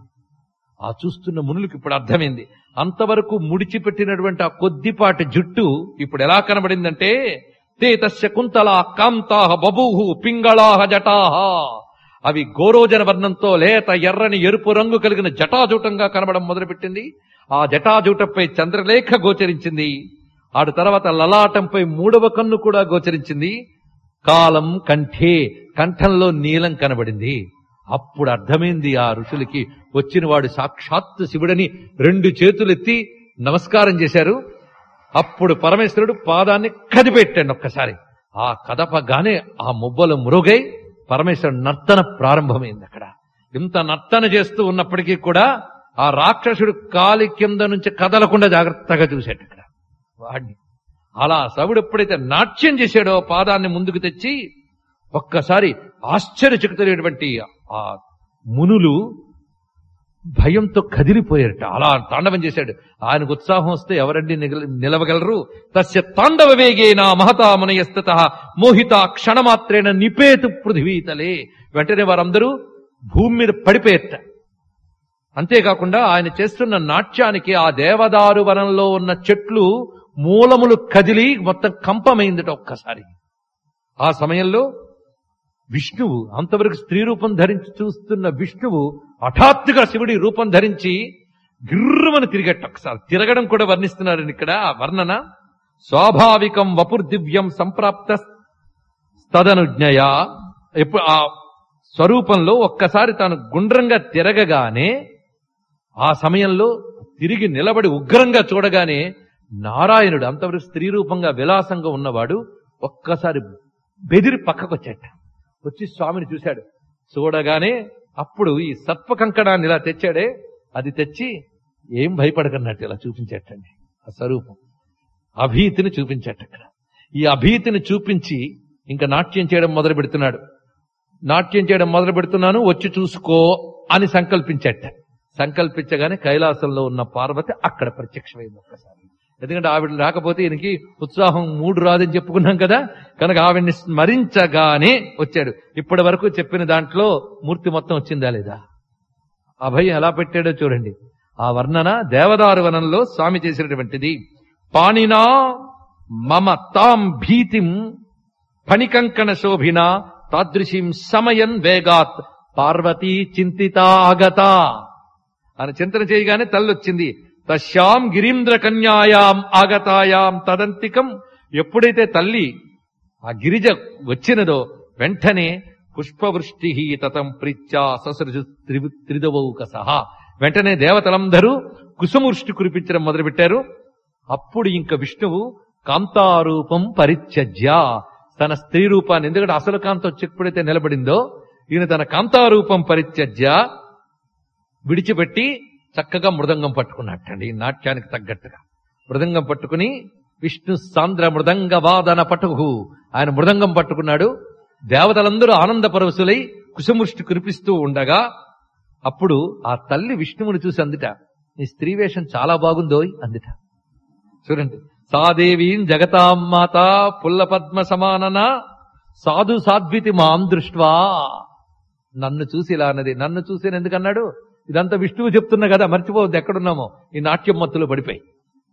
ఆ చూస్తున్న మునులకు ఇప్పుడు అర్థమైంది. అంతవరకు ముడిచిపెట్టినటువంటి ఆ కొద్దిపాటి జుట్టు ఇప్పుడు ఎలా కనబడిందంటే, తే తస్య కుంతలా కాంతాహ బభూహు పింగళాహ జటాహ. అవి గోరోజన వర్ణంతో లేత ఎర్రని ఎరుపు రంగు కలిగిన జటాజూటంగా కనబడం మొదలుపెట్టింది. ఆ జటాజూటంపై చంద్రలేఖ గోచరించింది. ఆడు తర్వాత లలాటంపై మూడవ కన్ను కూడా గోచరించింది. కాలం కంఠే, కంఠంలో నీలం కనబడింది. అప్పుడు అర్థమైంది ఆ ఋషులకి, వచ్చిన వాడు సాక్షాత్తు శివుడని. రెండు చేతులెత్తి నమస్కారం చేశారు. అప్పుడు పరమేశ్వరుడు పాదాన్ని కదిపెట్టాడు ఒక్కసారి. ఆ కదపగానే ఆ మువ్వలు మురుగై పరమేశ్వరుడు నర్తన ప్రారంభమైంది. అక్కడ ఇంత నర్తన చేస్తూ ఉన్నప్పటికీ కూడా ఆ రాక్షసుడు కాలి కింద నుంచి కదలకుండా జాగ్రత్తగా చూశాడు అక్కడ వాడిని. అలా శవుడు ఎప్పుడైతే నాట్యం చేశాడో పాదాన్ని ముందుకు తెచ్చి ఒక్కసారి ఆశ్చర్యచకితులైనటువంటి ఆ మునులు భయంతో కదిలిపోయారట. అలా తాండవం చేశాడు. ఆయనకు ఉత్సాహం వస్తే ఎవరండి నిలవగలరు? తస్య తాండవ వేగేనా మహతామునయస్తత మోహిత క్షణమాత్రేణ నిపేతు పృథివీతలే. వెంటనే వారందరూ భూమి మీద పడిపోయేట. అంతేకాకుండా ఆయన చేస్తున్న నాట్యానికి ఆ దేవదారు వనంలో ఉన్న చెట్లు మూలములు కదిలి మొత్తం కంపమైందట ఒక్కసారి. ఆ సమయంలో విష్ణువు, అంతవరకు స్త్రీ రూపం ధరించి చూస్తున్న విష్ణువు హఠాత్తుగా శివుడి రూపం ధరించి గిర్రుమని తిరిగట్టు. ఒకసారి తిరగడం కూడా వర్ణిస్తున్నారని ఇక్కడ వర్ణన. స్వాభావికం వపుర్దివ్యం సంప్రాప్త తదనుజ్ఞయ. ఎప్పుడు ఆ స్వరూపంలో ఒక్కసారి తాను గుండ్రంగా తిరగగానే ఆ సమయంలో తిరిగి నిలబడి ఉగ్రంగా చూడగానే నారాయణుడు, అంతవరకు స్త్రీ రూపంగా విలాసంగా ఉన్నవాడు, ఒక్కసారి బెదిరి పక్కకొచ్చాట. వచ్చి స్వామిని చూశాడు. చూడగానే అప్పుడు ఈ సత్వ కంకణాన్ని ఇలా తెచ్చాడే, అది తెచ్చి ఏం భయపడకన్నట్టు ఇలా చూపించేటండి. ఆ స్వరూపం అభీతిని చూపించేట. అక్కడ ఈ అభీతిని చూపించి ఇంకా నాట్యం చేయడం మొదలు పెడుతున్నాడు. నాట్యం చేయడం మొదలు పెడుతున్నాను, వచ్చి చూసుకో అని సంకల్పించేట. సంకల్పించగానే కైలాసంలో ఉన్న పార్వతి అక్కడ ప్రత్యక్షమైంది ఒక్కసారి. ఎందుకంటే ఆవిడ రాకపోతే ఈయనకి ఉత్సాహం మూడు రాదని చెప్పుకున్నాం కదా, కనుక ఆవిడ్ని స్మరించగానే వచ్చాడు. ఇప్పటి వరకు చెప్పిన దాంట్లో మూర్తి మొత్తం వచ్చిందా లేదా? అభయం ఎలా పెట్టాడో చూడండి. ఆ వర్ణన దేవదారు వనంలో స్వామి చేసినటువంటిది. పాణినా మమ తాం భీతిం ఫణికంకణ శోభినా తాదృశీం సమయన్ వేగాత్ పార్వతీ చింతితా ఆగత అని చింతన చేయగానే తల్లొచ్చింది. తస్యాం గిరీంద్ర కన్యాయాం ఆగతాయాం తదంతికం. ఎప్పుడైతే తల్లి ఆ గిరిజ వచ్చినదో వెంటనే పుష్పవృష్టి తతం ప్రీత్యా ససృజు త్రిదవౌక సహా, వెంటనే దేవతలందరూ కుసుమవృష్టి కురిపించడం మొదలుపెట్టారు. అప్పుడు ఇంక విష్ణువు కాంతారూపం పరిత్యజ్య, తన స్త్రీ రూపాన్ని, ఎందుకంటే అసలు కాంత వచ్చి ఎప్పుడైతే నిలబడిందో ఈయన తన కాంతారూపం పరిత్యజ్య విడిచిపెట్టి చక్కగా మృదంగం పట్టుకున్నట్టండి. ఈ నాట్యానికి తగ్గట్టుగా మృదంగం పట్టుకుని విష్ణు సాంద్ర మృదంగ వాదన పటుహు, ఆయన మృదంగం పట్టుకున్నాడు. దేవతలందరూ ఆనంద పరవశులై కుసుమృష్టి కురిపిస్తూ ఉండగా అప్పుడు ఆ తల్లి విష్ణువుని చూసి అందుట, నీ స్త్రీ వేషం చాలా బాగుందోయ్ అందుట. చూడండి, సాదేవీం జగతాం మాత పుల్ల పద్మ సమానన సాధు సాధ్వితి మాం దృష్ట్వా. నన్ను చూసి ఇలా అన్నది. నన్ను చూసి ఎందుకన్నాడు? ఇదంతా విష్ణువు చెప్తున్నా కదా, మర్చిపోవద్దు ఎక్కడున్నామో ఈ నాట్యం మత్తులో పడిపోయి.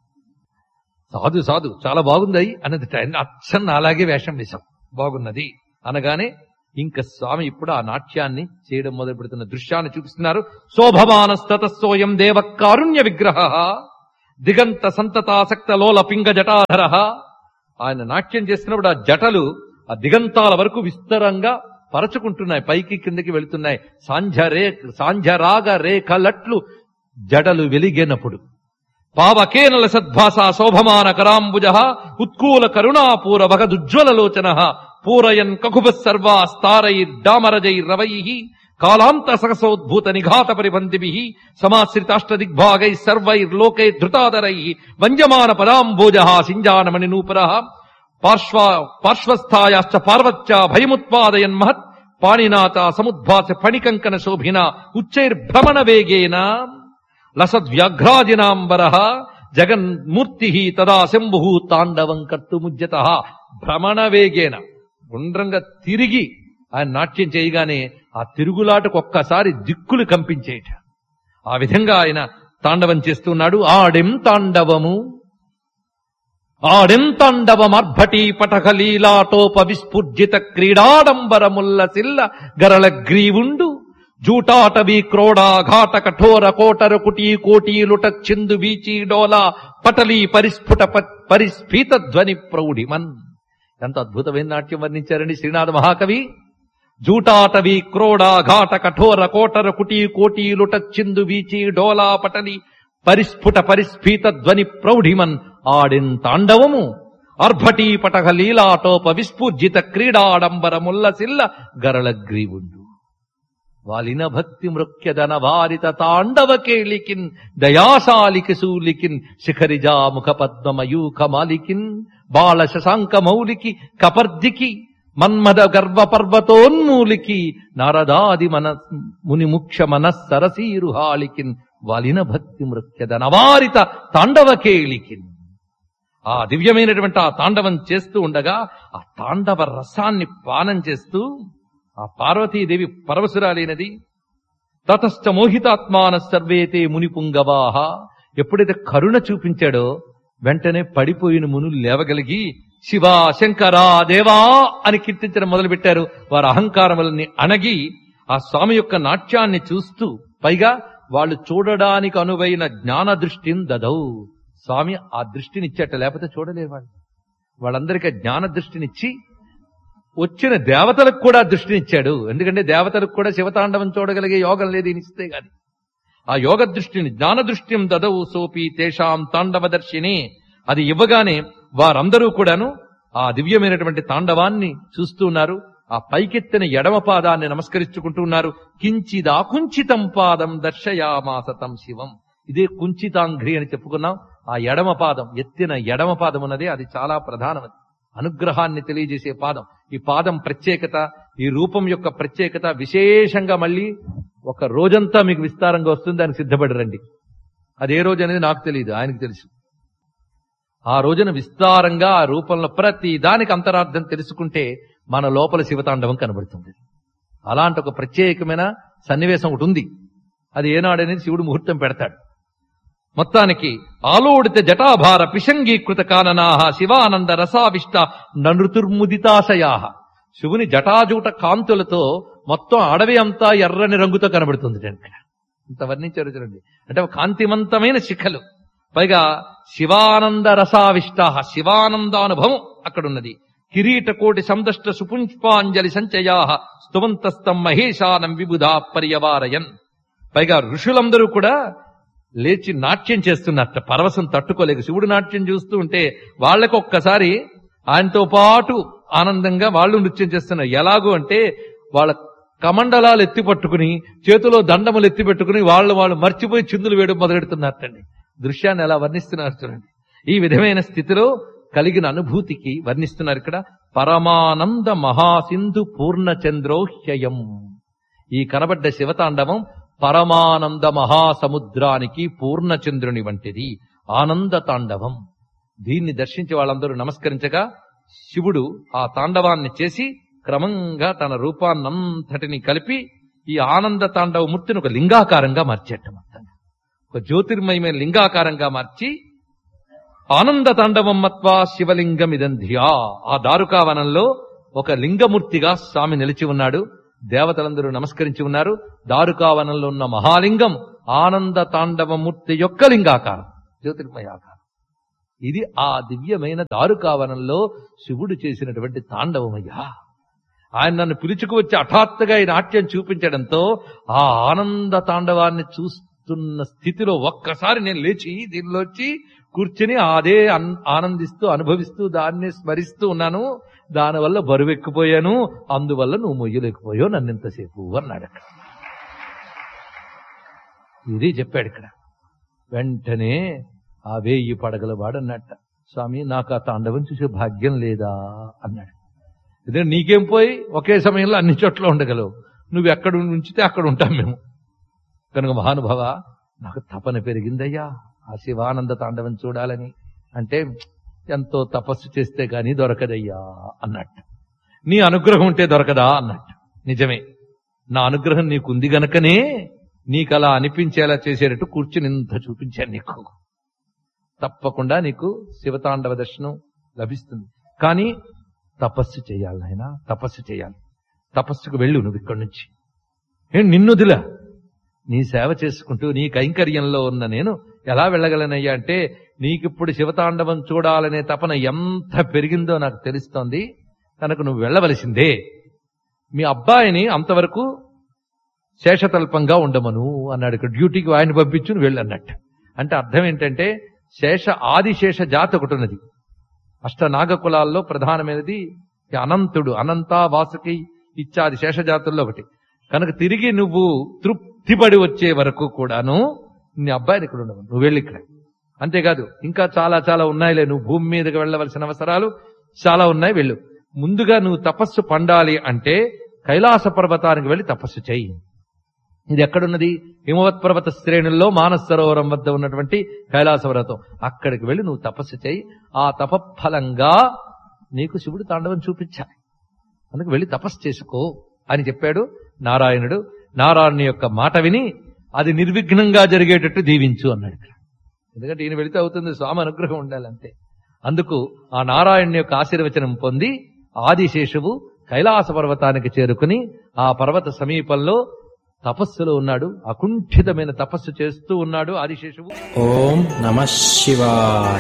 సాధు సాధు చాలా బాగుంది అన్నది. అచ్చన్న అలాగే వేషం వేశాం, బాగున్నది అనగానే ఇంకా స్వామి ఇప్పుడు ఆ నాట్యాన్ని చేయడం మొదలు పెడుతున్న దృశ్యాన్ని చూపిస్తున్నారు. శోభమానస్తతస్సోయం దేవ కారుణ్య విగ్రహ దిగంత సంతతాసక్త లోల పింగ జటాధర. ఆయన నాట్యం చేస్తున్నప్పుడు ఆ జటలు ఆ దిగంతాల వరకు విస్తరంగా పరచుకుంటున్నాయి, పైకి కిందకి వెళుతున్నాయి. సాంధ్యరే సాంధ్యరాగ రేఖలట్లు జడలు వెలిగేనప్పుడు. పావకేనల సద్భాస శోభమాన కరాంబుజ ఉత్కూల కరుణాపూర భగదుజ్వలలోచన పూరయన్ కకుభ సర్వాస్తారైర్డామరజైర్రవై కాలాంత సహసోద్భూత నిఘాత పరిబంధిభి సమాశ్రితాష్టదిగ్భాగై సర్వైర్లోకై ధృతాదరై వంజమాన పదాంబోజ సింజానమణి నూపుర పార్శ్వ పార్శ్వస్థాయాశ్చ పార్వత్య భయముత్పాదయన్ మహత్ పాణినాత సముద్భాస ఫణికంకణ శోభిన ఉచ్చైర్భ్రమణ వేగేన లసద్వ్యాఘ్రాజినాంబర జగన్మూర్తి తదా శంభు తాండవం కర్తుముజ్యత. భ్రమణ వేగేన గుండ్రంగా తిరిగి ఆయన నాట్యం చేయగానే ఆ తిరుగులాటకు ఒక్కసారి దిక్కులు కంపించేట. ఆ విధంగా ఆయన తాండవం చేస్తున్నాడు. ఆడెం తాండవము ఆడెం తాండవమర్భటీ పటకలీలాటోప విస్ఫుర్జిత క్రీడాడంబరముల్ల సిల్ల గరళ గ్రీవుండు జూటాటవీ క్రోడా ఘాట కఠోర కోటర కుటీ కోటీలుట చిందు వీచి డోలా పటలీ పరిస్ఫుట పరిస్ఫీత ధ్వని ప్రౌఢిమన్. ఎంత అద్భుతమైన నాట్యం వర్ణించారండి శ్రీనాథ మహాకవి. జూటాటవీ క్రోడా ఘాట కఠోర కోటర కుటీ కోటీలుట చిందు వీచి డోలా పటలి పరిస్ఫుట పరిస్ఫీత ధ్వని ప్రౌఢిమన్. ఆడిన్ తాండవము అర్భటీ పటక లీలాటోప విస్ఫూర్జిత క్రీడాడంబరముల్ల సిల్ల గరళ గ్రీవుండు వాలిన భక్తి మృక్యదన వారిత తాండవ కేళికిన్ దయాశాలికి శూలికిన్ శిఖరిజా ముఖ పద్మమయూఖ మాలికిన్ బాల శశాంక మౌలికి కపర్దికి మన్మద గర్వ పర్వతోన్మూలికి నారదాది మన ముని ముఖ్య మనస్సరసీరుహాళికిన్ వాలిన భక్తి మృత్యద నవారిత తాండవ కేళికిన్. ఆ దివ్యమైనటువంటి ఆ తాండవం చేస్తూ ఉండగా ఆ తాండవ రసాన్ని పానం చేస్తూ ఆ పార్వతీదేవి పరవశురాలైనది. తతశ్చ మోహితాత్మాన సర్వేతే ముని పుంగవాహ. ఎప్పుడైతే కరుణ చూపించాడో వెంటనే పడిపోయిన మునులు లేవగలిగి శివా శంకరా దేవా అని కీర్తించడం మొదలుపెట్టారు. వారి అహంకారములని అణగి ఆ స్వామి యొక్క నాట్యాన్ని చూస్తూ, పైగా వాళ్ళు చూడడానికి అనువైన జ్ఞాన దృష్టిని దదౌ. స్వామి ఆ దృష్టినిచ్చేట, లేకపోతే చూడలేరు వాళ్ళు. వాళ్ళందరికీ జ్ఞాన దృష్టినిచ్చి వచ్చిన దేవతలకు కూడా దృష్టినిచ్చాడు. ఎందుకంటే దేవతలకు కూడా శివతాండవం చూడగలిగే యోగం లేదు ఇస్తే గాని. ఆ యోగ దృష్టిని జ్ఞాన దృష్టిం దదవు సోపి తేషాం తాండవదర్శిని. అది ఇవ్వగానే వారందరూ కూడాను ఆ దివ్యమైనటువంటి తాండవాన్ని చూస్తున్నారు. ఆ పైకెత్తిన ఎడమ పాదాన్ని నమస్కరించుకుంటూ ఉన్నారు. కించిదా కుంచితం పాదం దర్శయామాసతం శివం. ఇదే కుంచితాంఘ్రి అని చెప్పుకున్నాం. ఆ ఎడమ పాదం, ఎత్తిన ఎడమ పాదం ఉన్నదే అది చాలా ప్రధానమది, అనుగ్రహాన్ని తెలియజేసే పాదం. ఈ పాదం ప్రత్యేకత, ఈ రూపం యొక్క ప్రత్యేకత విశేషంగా మళ్ళీ ఒక రోజంతా మీకు విస్తారంగా వస్తుంది. దానికి సిద్ధపడి రండి. అదే రోజు అనేది నాకు తెలియదు, ఆయనకు తెలుసు. ఆ రోజున విస్తారంగా ఆ రూపంలో ప్రతి దానికి అంతరార్థం తెలుసుకుంటే మన లోపల శివతాండవం కనబడుతుంది. అలాంటి ఒక ప్రత్యేకమైన సన్నివేశం ఒకటి ఉంది. అది ఏనాడనేది శివుడు ముహూర్తం పెడతాడు. మొత్తానికి ఆలోడిత జటాభార పిశంగీకృత కాననాహ శివానంద రసావిష్ట నృతుర్ముదితాశయాహ. శివుని జటాజూట కాంతులతో మొత్తం అడవి అంతా ఎర్రని రంగుతో కనబడుతుంది. ఇంత వర్ణించారు చూడండి. అంటే కాంతివంతమైన శిఖలు, పైగా శివానంద రసావిష్ట, శివానందానుభవం అక్కడున్నది. కిరీట కోటి సందష్ట సుపుష్పాంజలి సంచయా స్తువంతస్తం మహేశానం విబుధా పర్యవారయన్. పైగా ఋషులందరూ కూడా లేచి నాట్యం చేస్తున్నట్ట, పరవశం తట్టుకోలేక. శివుడు నాట్యం చూస్తూ ఉంటే వాళ్ళకు ఒక్కసారి ఆయనతో పాటు ఆనందంగా వాళ్ళు నృత్యం చేస్తున్నారు. ఎలాగూ అంటే వాళ్ళ కమండలాలు ఎత్తి పట్టుకుని, చేతిలో దండములు ఎత్తి పెట్టుకుని వాళ్ళు వాళ్ళు మర్చిపోయి చిందులు వేయడం మొదలెడుతున్నట్టండి. దృశ్యాన్ని ఎలా వర్ణిస్తున్నారు చూడండి. ఈ విధమైన స్థితిలో కలిగిన అనుభూతికి వర్ణిస్తున్నారు ఇక్కడ. పరమానంద మహాసింధు పూర్ణచంద్రోహ్యయం. ఈ కనబడ్డ శివతాండవం పరమానంద మహాసముద్రానికి పూర్ణచంద్రుని వంటిది, ఆనంద తాండవం. దీన్ని దర్శించి వాళ్ళందరూ నమస్కరించగా శివుడు ఆ తాండవాన్ని చేసి క్రమంగా తన రూపాన్నంతటిని కలిపి ఈ ఆనంద తాండవ మూర్తిని ఒక లింగాకారంగా మార్చేట. మొత్తంగా ఒక జ్యోతిర్మయమైన లింగాకారంగా మార్చి ఆనంద తాండవం మత్వా శివలింగం ఇదంధ్యా. ఆ దారుకావనంలో ఒక లింగమూర్తిగా స్వామి నిలిచి ఉన్నాడు. దేవతలందరూ నమస్కరించి ఉన్నారు. దారుకావనంలో ఉన్న మహాలింగం ఆనంద తాండవమూర్తి యొక్క లింగాకారం, జ్యోతిర్మయాకారం. ఇది ఆ దివ్యమైన దారుకావనంలో శివుడు చేసినటువంటి తాండవమయ్యా. ఆయన నన్ను పిలుచుకువచ్చి హఠాత్తుగా ఈ నాట్యం చూపించడంతో ఆ ఆనంద తాండవాన్ని చూస్తున్న స్థితిలో ఒక్కసారి నేను లేచి దీనిలోంచి కూర్చుని అదే ఆనందిస్తూ అనుభవిస్తూ దాన్ని స్మరిస్తూ ఉన్నాను. దానివల్ల బరువెక్కిపోయాను, అందువల్ల నువ్వు మొయ్యలేకపోయావు నన్ను ఇంతసేపు అన్నాడు అక్కడ. ఇది చెప్పాడు ఇక్కడ. వెంటనే ఆ వేయి పడగల వాడు అన్నట్ట, స్వామి నాకు ఆ తాండవం చూసే భాగ్యం లేదా అన్నాడు. ఇదే నీకేం పోయి ఒకే సమయంలో అన్ని చోట్ల ఉండగలవు, నువ్వు ఎక్కడ ఉంచితే అక్కడ ఉంటాం మేము. కనుక మహానుభావ నాకు తపన పెరిగిందయ్యా ఆ శివానంద తాండవం చూడాలని. అంటే ఎంతో తపస్సు చేస్తే గాని దొరకదయ్యా అన్నట్టు. నీ అనుగ్రహం ఉంటే దొరకదా అన్నట్టు. నిజమే, నా అనుగ్రహం నీకుంది గనకనే నీకు అలా అనిపించేలా చేసేటట్టు కూర్చుని ఇంత చూపించాను నీకు. తప్పకుండా నీకు శివతాండవ దర్శనం లభిస్తుంది. కానీ తపస్సు చేయాలి నాయన, తపస్సు చేయాలి. తపస్సుకు వెళ్ళు నువ్వు ఇక్కడి నుంచి. ఏం నిన్నుదిలా నీ సేవ చేసుకుంటూ నీ కైంకర్యంలో ఉన్న నేను ఎలా వెళ్ళగలనయ్యా అంటే, నీకిప్పుడు శివతాండవం చూడాలనే తపన ఎంత పెరిగిందో నాకు తెలుస్తోంది. కనుక నువ్వు వెళ్ళవలసిందే. మీ అబ్బాయిని అంతవరకు శేషతల్పంగా ఉండమను అన్నాడు. ఇక్కడ డ్యూటీకి ఆయన పంపించు నువ్వు వెళ్ళు అన్నట్టు. అంటే అర్థం ఏంటంటే, శేష ఆదిశేష జాతి ఒకటి ఉన్నది. అష్టనాగ కులాల్లో ప్రధానమైనది అనంతుడు, అనంత వాసుకి ఇత్యాది శేషజాతుల్లో ఒకటి. కనుక తిరిగి నువ్వు తృప్తిపడి వచ్చే వరకు కూడాను నీ అబ్బాయిని ఇక్కడ ఉండవు, నువ్వు వెళ్ళి ఇక్కడ. అంతేకాదు ఇంకా చాలా చాలా ఉన్నాయిలే, నువ్వు భూమి మీదకి వెళ్ళవలసిన అవసరాలు చాలా ఉన్నాయి, వెళ్ళు. ముందుగా నువ్వు తపస్సు పండాలి అంటే కైలాస పర్వతానికి వెళ్ళి తపస్సు చేయి. ఇది ఎక్కడున్నది? హిమవత్ పర్వత శ్రేణుల్లో మానస సరోవరం వద్ద ఉన్నటువంటి కైలాస పర్వతం. అక్కడికి వెళ్ళి నువ్వు తపస్సు చేయి. ఆ తపఫలంగా నీకు శివుడు తాండవం చూపించాలి. అందుకు వెళ్ళి తపస్సు చేసుకో అని చెప్పాడు నారాయణుడు. నారాయణుని యొక్క మాట విని అది నిర్విఘ్నంగా జరిగేటట్టు దీవించు అన్నాడు ఇక్కడ. ఎందుకంటే ఈయన వెళితే అవుతుంది, స్వామి అనుగ్రహం ఉండాలంతే. అందుకు ఆ నారాయణుని యొక్క ఆశీర్వచనం పొంది ఆదిశేషువు కైలాస పర్వతానికి చేరుకుని ఆ పర్వత సమీపంలో తపస్సులో ఉన్నాడు. అకుంఠితమైన తపస్సు చేస్తూ ఉన్నాడు ఆదిశేషువు. ఓం నమః శివాయ.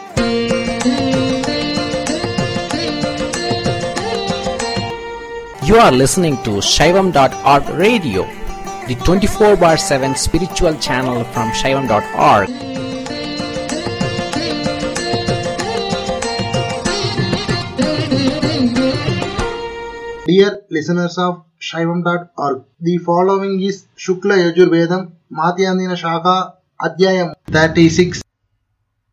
You are listening to Shaivam dot org radio, the twenty-four bar seven spiritual channel from Shaivam dot org. Dear listeners of Shaivam dot org, the following is Shukla Yajurvedam Madhyandina Shaka Adhyayam thirty-six.